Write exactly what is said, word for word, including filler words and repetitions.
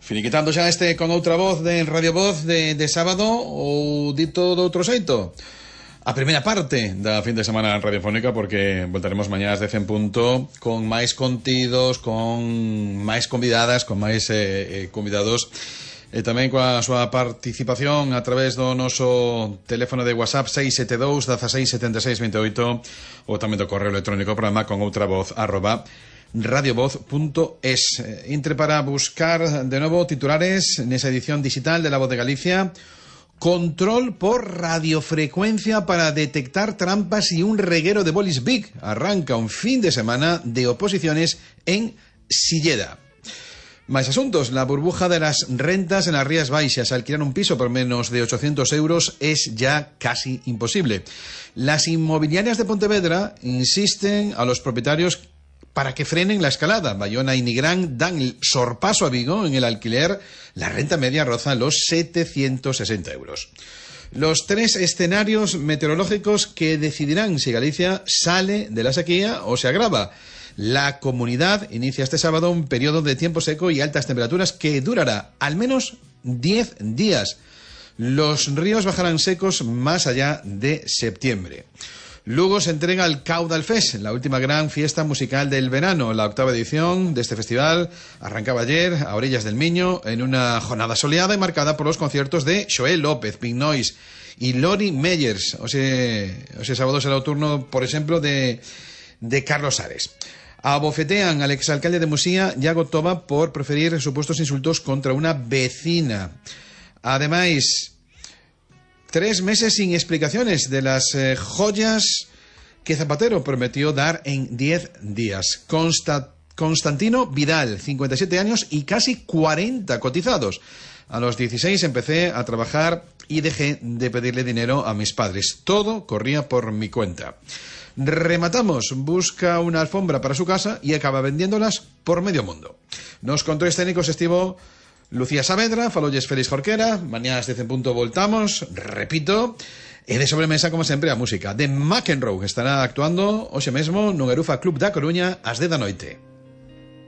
Finiquitando xa este con outra voz de Radio Voz de, de sábado, ou dito de outro xeito, a primeira parte da fin de semana radiofónica, porque voltaremos mañá ás dez en punto con máis contidos, con máis convidadas, con máis eh, eh, convidados, e tamén coa súa participación a través do noso teléfono de WhatsApp seis sete dous, dezasseis, setenta e seis, vinte e oito, ou tamén do correo electrónico programa con outra voz arroba radiovoz punto es. Entre para buscar de novo titulares nesa edición digital de La Voz de Galicia. Control por radiofrecuencia para detectar trampas y un reguero de bolis big. Arranca un fin de semana de oposiciones en Silleda. Más asuntos. La burbuja de las rentas en las Rías Baixas. Alquilar un piso por menos de ochocientos euros es ya casi imposible. Las inmobiliarias de Pontevedra insisten a los propietarios para que frenen la escalada. Bayona y Nigrán dan el sorpaso a Vigo en el alquiler. La renta media roza los setecientos sesenta euros. Los tres escenarios meteorológicos que decidirán si Galicia sale de la sequía o se agrava. La comunidad inicia este sábado un periodo de tiempo seco y altas temperaturas que durará al menos diez días. Los ríos bajarán secos más allá de septiembre. Lugo se entrega al Caudal Fest, la última gran fiesta musical del verano. La octava edición de este festival arrancaba ayer a orillas del Miño en una jornada soleada y marcada por los conciertos de Xoel López, Pink Noise y Lori Meyers. O sea, o sea, sábado será el turno, por ejemplo, de, de Carlos Ares. Abofetean al exalcalde de Musía, Iago Toba, por preferir supuestos insultos contra una vecina. Además, tres meses sin explicaciones de las eh, joyas que Zapatero prometió dar en diez días. Consta, Constantino Vidal, cincuenta y siete años y casi cuarenta cotizados. A los dieciséis empecé a trabajar y dejé de pedirle dinero a mis padres. Todo corría por mi cuenta. Rematamos. Busca una alfombra para su casa y acaba vendiéndolas por medio mundo. Nos controles técnicos estivo Lucía Saavedra, falolles Félix Jorquera. Mañá ás dez en punto voltamos, repito, e de sobremesa, como sempre, a música de McEnroe. Estará actuando hoxe mesmo no Garufa Club da Coruña ás dez da noite.